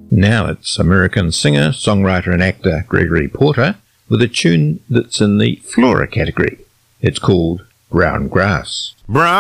Now it's American singer, songwriter and actor Gregory Porter with a tune that's in the Flora category. It's called Brown Grass. Brown